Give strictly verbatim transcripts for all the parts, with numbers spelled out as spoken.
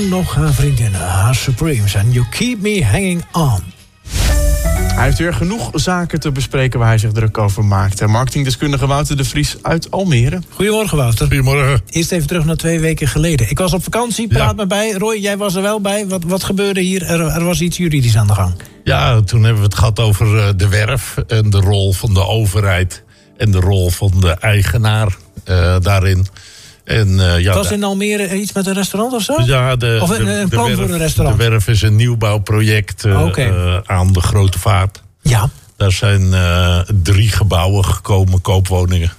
nog haar vriendin, haar Supremes. En You Keep Me Hanging On. Hij heeft weer genoeg zaken te bespreken waar hij zich druk over maakt. Marketingdeskundige Wouter de Vries uit Almere. Goedemorgen, Wouter. Goedemorgen. Eerst even terug naar twee weken geleden. Ik was op vakantie, praat Ja. me bij. Roy, jij was er wel bij. Wat, wat gebeurde hier? Er, er was iets juridisch aan de gang. Ja, toen hebben we het gehad over uh, de werf en de rol van de overheid en de rol van de eigenaar uh, daarin. En, uh, ja, was de, in Almere iets met een restaurant of zo? Ja, de, Of een, de, een de plan werf, voor een restaurant? De werf is een nieuwbouwproject uh, Okay. uh, aan de Grote Vaart. Ja. Daar zijn uh, drie gebouwen gekomen, koopwoningen.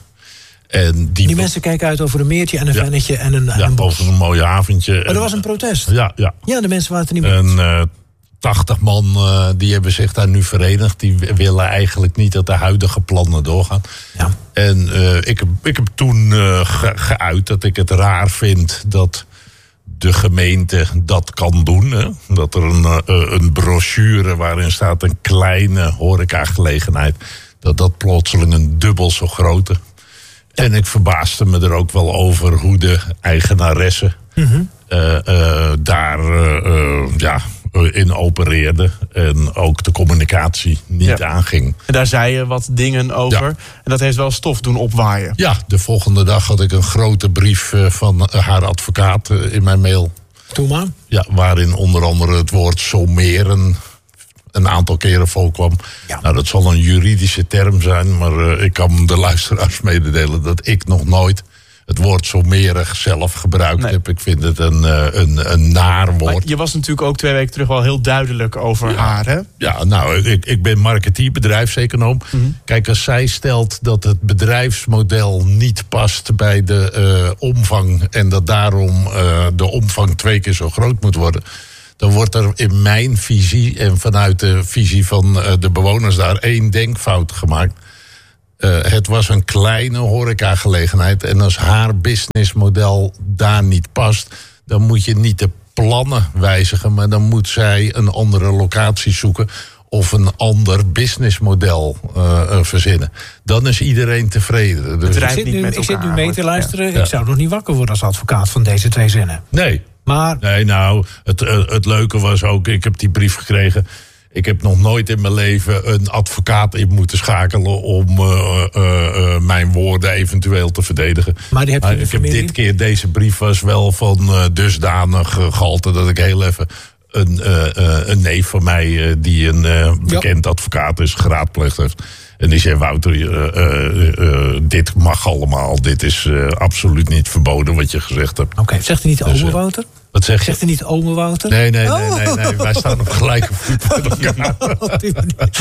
En die, Die mensen kijken uit over een meertje en een Ja. vennetje en een, en ja, een bos. over een mooi avondje. Maar er was een protest. Ja, ja. Ja, de mensen waren het er niet mee En eens. uh, tachtig man uh, die hebben zich daar nu verenigd. Die willen eigenlijk niet dat de huidige plannen doorgaan. Ja. En uh, ik, heb, ik heb toen uh, ge, geuit dat ik het raar vind dat de gemeente dat kan doen. Hè? Dat er een, uh, een brochure waarin staat een kleine horecagelegenheid, dat dat plotseling een dubbel zo grote. Ja. En ik verbaasde me er ook wel over hoe de eigenaresse mm-hmm. uh, uh, daar uh, uh, ja, in opereerde. En ook de communicatie niet ja. aanging. En daar zei je wat dingen over. Ja. En dat heeft wel stof doen opwaaien. Ja, de volgende dag had ik een grote brief uh, van haar advocaat uh, in mijn mail. Toen maar. Ja, waarin onder andere het woord sommeren een aantal keren voorkwam. Ja. Nou, dat zal een juridische term zijn, maar uh, ik kan de luisteraars mededelen dat ik nog nooit het woord sommerig zelf gebruikt nee. heb. Ik vind het een, uh, een, een naar woord. Maar je was natuurlijk ook twee weken terug wel heel duidelijk over ja. haar, hè? Ja, nou, ik, ik ben marketeer, bedrijfseconoom. Mm-hmm. Kijk, als zij stelt dat het bedrijfsmodel niet past bij de uh, omvang en dat daarom uh, de omvang twee keer zo groot moet worden, dan wordt er in mijn visie en vanuit de visie van uh, de bewoners daar één denkfout gemaakt. Uh, het was een kleine horecagelegenheid en als haar businessmodel daar niet past, dan moet je niet de plannen wijzigen, maar dan moet zij een andere locatie zoeken of een ander businessmodel uh, uh, verzinnen. Dan is iedereen tevreden. Dus ik zit, nu, ik zit nu mee te luisteren. Ja. Ik zou nog niet wakker worden als advocaat van deze twee zinnen. Nee. Maar Nee, nou, het, het leuke was ook, ik heb die brief gekregen. Ik heb nog nooit in mijn leven een advocaat in moeten schakelen om uh, uh, uh, mijn woorden eventueel te verdedigen. Maar die heb je maar ik heb dit keer, deze brief was wel van uh, dusdanig uh, gehalte dat ik heel even een, uh, uh, een neef van mij, uh, die een uh, bekend ja. advocaat is, geraadpleegd heeft. En die zei, Wouter, uh, uh, uh, dit mag allemaal. Dit is uh, absoluut niet verboden wat je gezegd hebt. Oké, okay. Zegt hij niet dus, ome Wouter? Wat zeg je? Zegt hij niet ome Wouter? Nee, nee, nee, nee, nee, nee. Wij staan op gelijke voet met elkaar. Okay.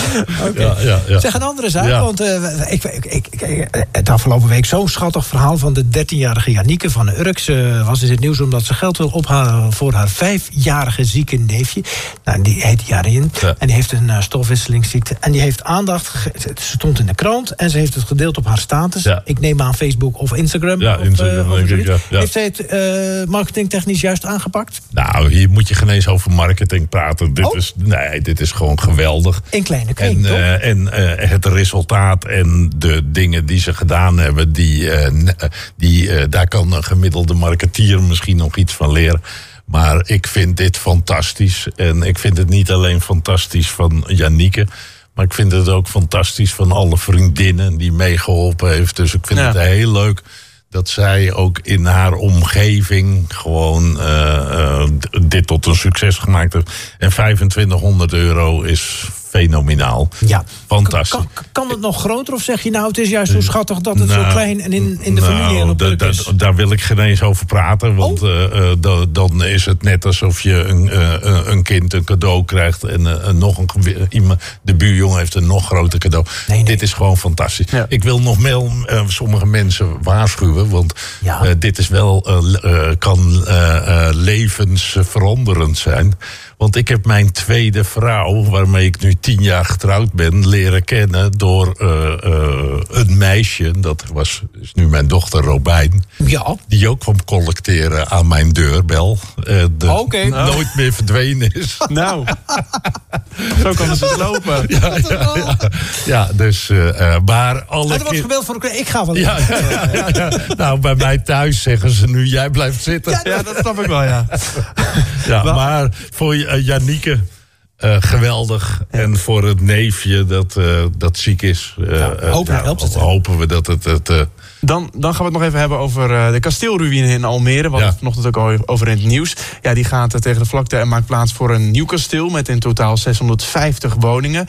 Ja, ja, ja. Zeg een andere zaak, ja. want uh, ik, ik, ik, ik, het afgelopen week zo'n schattig verhaal van de dertienjarige Janieke van Urk. Ze was in het nieuws omdat ze geld wil ophalen voor haar vijfjarige zieke neefje. Nou, die heet Jarien. Ja. En die heeft een uh, stofwisselingsziekte. En die heeft aandacht. Ge- ze stond in de krant en ze heeft het gedeeld op haar status. Ja. Ik neem aan Facebook of Instagram. Ja, of, Instagram. Uh, denk ik, ja. Ja. Heeft zij het uh, marketingtechnisch juist aangepakt? Nou, hier moet je geen eens over marketing praten. Dit, oh. is, nee, dit is gewoon geweldig. In kleine kring, en, toch? Uh, en uh, het resultaat en de dingen die ze gedaan hebben, die, uh, die, uh, daar kan een gemiddelde marketeer misschien nog iets van leren. Maar ik vind dit fantastisch. En ik vind het niet alleen fantastisch van Janieke, maar ik vind het ook fantastisch van alle vriendinnen die meegeholpen heeft. Dus ik vind ja. het heel leuk dat zij ook in haar omgeving gewoon uh, uh, dit tot een succes gemaakt heeft. En vijfentwintighonderd euro is fenomenaal. Ja. Fantastisch. Kan, kan het nog groter of zeg je nou, het is juist zo schattig dat het nou, zo klein en in, in de nou, familie en op druk is? Da, daar wil ik geen eens over praten, want oh. uh, uh, da, dan is het net alsof je een, uh, een kind een cadeau krijgt en uh, nog een iemand, de buurjongen heeft een nog groter cadeau. Nee, nee. Dit is gewoon fantastisch. Ja. Ik wil nog wel uh, sommige mensen waarschuwen, want ja. uh, dit is wel uh, uh, kan uh, uh, levensveranderend zijn. Want ik heb mijn tweede vrouw, waarmee ik nu tien jaar getrouwd ben, leren kennen door uh, uh, een meisje. Dat was, is nu mijn dochter Robijn. Ja. Die ook kwam collecteren aan mijn deurbel. Uh, de okay. nooit meer verdwenen is. Nou. Zo kan het dus lopen. Ja, ja, ja. ja dus, uh, maar alle... Er wordt gebeld voor een... Ik ga wel. Ja, ja, ja, ja. Nou, bij mij thuis zeggen ze nu, jij blijft zitten. Ja, ja dat snap ik wel, ja. Ja, maar voor uh, Janieke... Uh, geweldig. Ja. En voor het neefje dat, uh, dat ziek is. Uh, ja, hopen, uh, helpt het, hopen we dat het... het uh, dan, dan gaan we het nog even hebben over uh, de kasteelruïne in Almere. We hadden het vanochtend ook al over in het nieuws. Ja, die gaat uh, tegen de vlakte en maakt plaats voor een nieuw kasteel... met in totaal zeshonderdvijftig woningen.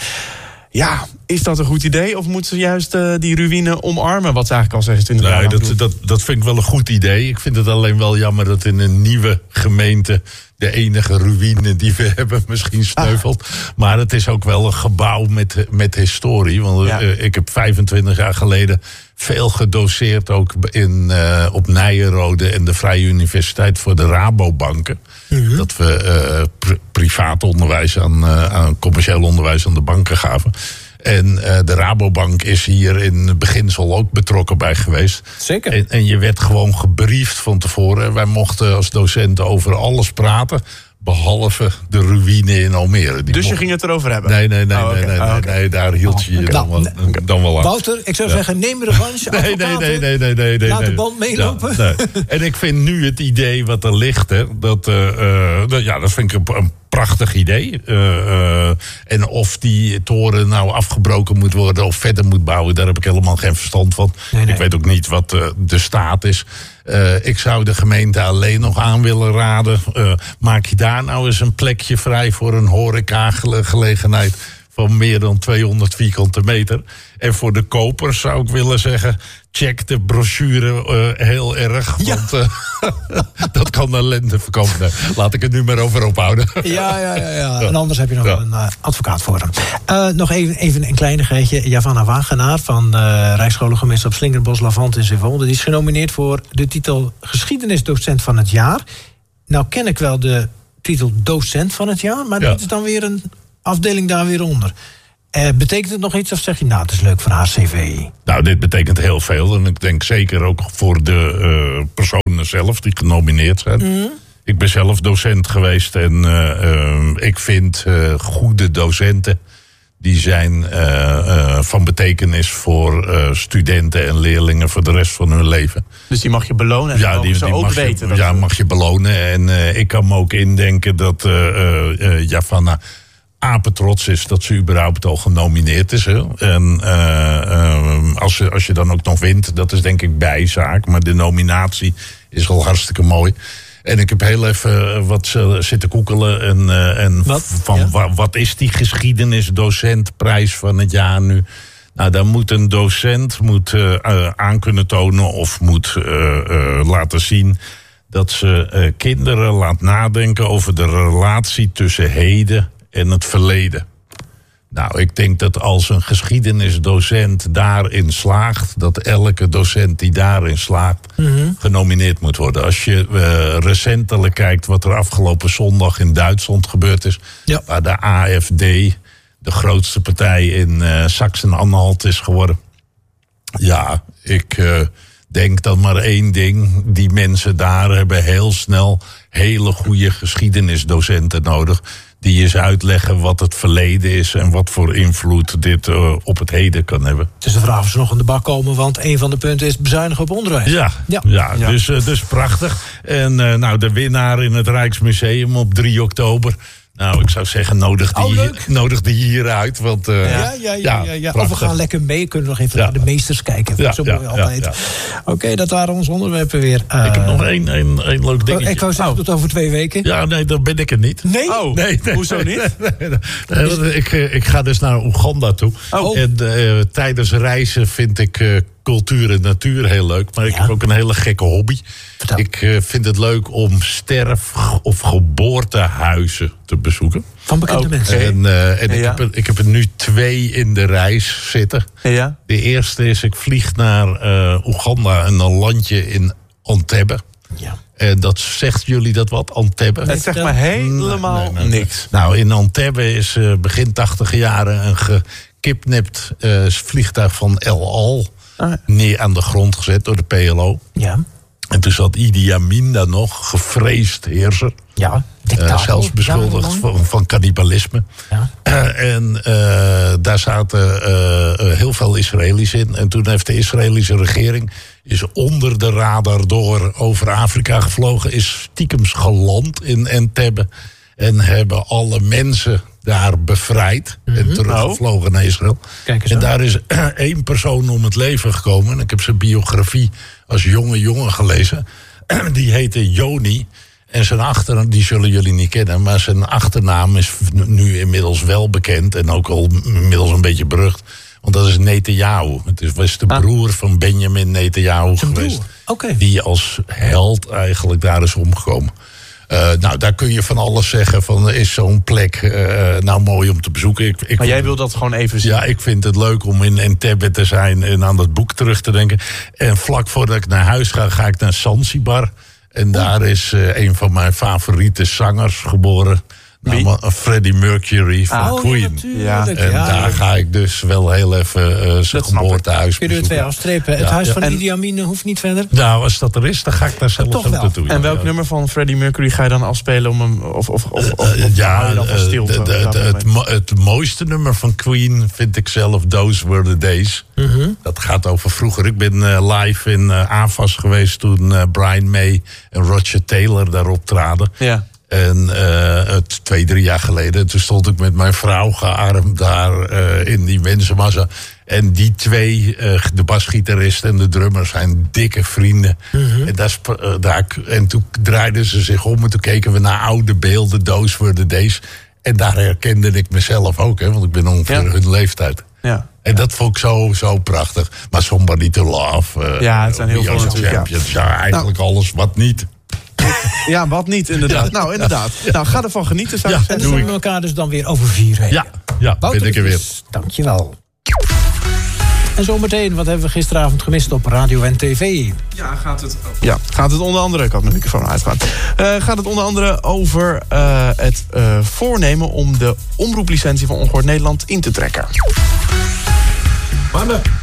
Ja, is dat een goed idee? Of moeten ze juist uh, die ruïne omarmen? Wat ze eigenlijk al zesentwintig jaar nee, lang dat, doen? dat, dat vind ik wel een goed idee. Ik vind het alleen wel jammer dat in een nieuwe gemeente... de enige ruïne die we hebben misschien sneuvelt. Ah. Maar het is ook wel een gebouw met, met historie. Want ja. uh, ik heb vijfentwintig jaar geleden veel gedoseerd... ook in, uh, op Nijenrode en de Vrije Universiteit voor de Rabobanken. Mm-hmm. Dat we uh, pr- privaat onderwijs aan, uh, aan commercieel onderwijs aan de banken gaven. En uh, de Rabobank is hier in beginsel ook betrokken bij geweest. Zeker. En, en je werd gewoon gebriefd van tevoren. Wij mochten als docenten over alles praten... behalve de ruïne in Almere. Die dus mocht... je ging het erover hebben? Nee, nee, nee, oh, okay. nee, nee, oh, nee, okay. nee, daar hield je je oh, dan, nou, wel, nee. dan wel aan. Wouter, ik zou ja. zeggen, neem revanche. Nee, nee, nee, nee, nee, nee, nee. Laat nee. de band meelopen. Ja, nee. En ik vind nu het idee wat er ligt... Hè, dat, uh, uh, dat, ja, dat vind ik een, een prachtig idee. Uh, uh, en of die toren nou afgebroken moet worden... of verder moet bouwen, daar heb ik helemaal geen verstand van. Nee, nee. Ik weet ook niet wat uh, de staat is... Uh, ik zou de gemeente alleen nog aan willen raden. Uh, maak je daar nou eens een plekje vrij voor een horeca-gelegenheid van meer dan tweehonderd vierkante meter. En voor de kopers zou ik willen zeggen... check de brochure uh, heel erg, ja. want uh, dat kan ellende voorkomen. Laat ik het nu maar over ophouden. Ja, ja, ja, ja. En anders heb je nog ja. een uh, advocaat voor hem. Uh, nog even, even een kleinigheidje. Javanna Wagenaar van de Rijksscholengemeenschap Slingerbos Lavant in Zeewolde. Die is genomineerd voor de titel Geschiedenisdocent van het jaar. Nou ken ik wel de titel Docent van het jaar... maar ja. dit is dan weer een afdeling daar weer onder. Uh, betekent het nog iets of zeg je, nou, het is leuk voor haar cv? Nou, dit betekent heel veel. En ik denk zeker ook voor de uh, personen zelf die genomineerd zijn. Mm. Ik ben zelf docent geweest en uh, uh, ik vind uh, goede docenten... die zijn uh, uh, van betekenis voor uh, studenten en leerlingen voor de rest van hun leven. Dus die mag je belonen en ja, die, ze die ook mag weten. Je, ja, mag je belonen. En uh, ik kan me ook indenken dat uh, uh, uh, Javanna... apetrots is dat ze überhaupt al genomineerd is. Hè? En uh, uh, als, je, als je dan ook nog wint, dat is denk ik bijzaak. Maar de nominatie is al hartstikke mooi. En ik heb heel even wat uh, zitten koekelen. En, uh, en wat? van Ja? wa, wat is die geschiedenisdocentprijs van het jaar nu? Nou, dan moet een docent moet, uh, uh, aan kunnen tonen of moet uh, uh, laten zien... dat ze uh, kinderen laat nadenken over de relatie tussen heden... en het verleden. Nou, ik denk dat als een geschiedenisdocent daarin slaagt... dat elke docent die daarin slaagt mm-hmm. genomineerd moet worden. Als je uh, recentelijk kijkt wat er afgelopen zondag in Duitsland gebeurd is... Ja. waar de A F D de grootste partij in uh, Sachsen-Anhalt is geworden. Ja, ik uh, denk dan maar één ding. Die mensen daar hebben heel snel hele goede geschiedenisdocenten nodig... die eens uitleggen wat het verleden is... en wat voor invloed dit uh, op het heden kan hebben. Het is de vraag of ze nog aan de bak komen... want een van de punten is bezuinigen op onderwijs. Ja, ja. ja, ja. Dus, uh, dus prachtig. En uh, nou, de winnaar in het Rijksmuseum op drie oktober... Nou, ik zou zeggen, nodig die, oh, nodig die hier uit. Want, uh, ja, ja, ja, ja, ja. Of we gaan lekker mee. Kunnen we nog even ja. naar de meesters kijken. Ja, zo ja, mooi altijd. Ja, ja. Oké, okay, dat waren onze onderwerpen weer. Uh, ik heb nog één, één, één leuk dingetje. Ik wou zeggen, oh. tot over twee weken. Ja, nee, dan ben ik er niet. Nee? Oh, nee, nee hoezo nee, niet? Nee, nee, nee, nee. Ik, ik ga dus naar Oeganda toe. Oh. En uh, tijdens reizen vind ik... Uh, cultuur en natuur heel leuk, maar ik ja. heb ook een hele gekke hobby. Vertel. Ik uh, vind het leuk om sterf- of geboortehuizen te bezoeken. Van bekende oh, mensen. En, uh, en ja. ik, heb er, ik heb er nu twee in de reis zitten. Ja. De eerste is, ik vlieg naar uh, Oeganda, een landje in Entebbe. Ja. En dat zegt jullie dat wat, Entebbe? Het zegt maar helemaal nee, nee, nee. niks. Nou, in Entebbe is uh, begin tachtig jaren een gekidnapt uh, vliegtuig van El Al... Ah. neer aan de grond gezet door de P L O. Ja. En toen zat Idi Amin daar nog, gevreesd heerser. Ja, uh, zelfs beschuldigd van, van cannibalisme. Ja. en uh, daar zaten uh, heel veel Israëli's in. En toen heeft de Israëlische regering is onder de radar door over Afrika gevlogen, is stiekems geland in Entebbe en hebben alle mensen daar bevrijd mm-hmm. en teruggevlogen oh. naar Israël. Kijk eens en daar is één persoon om het leven gekomen. En ik heb zijn biografie als jonge jongen gelezen. Die heette Joni. En zijn achternaam, die zullen jullie niet kennen, maar zijn achternaam is nu inmiddels wel bekend en ook al inmiddels een beetje berucht. Want dat is Netanyahu. Het was de broer ah. van Benjamin Netanyahu geweest. Okay. Die als held eigenlijk daar is omgekomen. Uh, nou, daar kun je van alles zeggen. Van, is zo'n plek uh, nou mooi om te bezoeken? Ik, ik maar jij wil dat gewoon even zien? Ja, ik vind het leuk om in Entebbe te zijn en aan dat boek terug te denken. En vlak voordat ik naar huis ga, ga ik naar Zanzibar. En oh. daar is uh, een van mijn favoriete zangers geboren. Namelijk Freddie Mercury van ah, Queen. Ja, en ja, daar ja. ga ik dus wel heel even uh, zijn geboortehuis bezoeken. Kun je er twee afstrepen? Het ja. huis van en, Idi Amin hoeft niet verder? Nou, als dat er is, dan ga ik daar zelf ook naartoe. En welk ja. nummer van Freddie Mercury ga je dan afspelen om hem... Of, of, of, of, uh, of ja, hou je dan van stilte? Uh, de, de, de, het, mo- het mooiste nummer van Queen vind ik zelf Those Were The Days. Mm-hmm. Dat gaat over vroeger. Ik ben uh, live in uh, A F A S geweest toen uh, Brian May en Roger Taylor daarop traden. Ja. En uh, twee, drie jaar geleden, toen stond ik met mijn vrouw gearmd daar uh, in die mensenmassa. En die twee, uh, de basgitarist en de drummer, zijn dikke vrienden. Mm-hmm. En, daar, uh, daar, en toen draaiden ze zich om en toen keken we naar oude beelden, Those Were The Days. En daar herkende ik mezelf ook, hè, want ik ben ongeveer ja. hun leeftijd. Ja. En dat vond ik zo, zo prachtig. Maar Somebody To Love. Uh, ja, het zijn heel veel natuurlijk. Ja. ja, eigenlijk nou. alles wat niet. Ja, wat niet, inderdaad. Ja. Nou, inderdaad. Ja. Nou, ga ervan genieten. Zou ja, en dan zien we elkaar dus dan weer over vier weken. Ja, ja ben ik er weer. Dankjewel. En zometeen, wat hebben we gisteravond gemist op radio en tv? Ja, gaat het, ja, gaat het onder andere... Ik had mijn microfoon uitgaan. Uh, gaat het onder andere over uh, het uh, voornemen om de omroeplicentie van Ongehoord Nederland in te trekken. Mannen.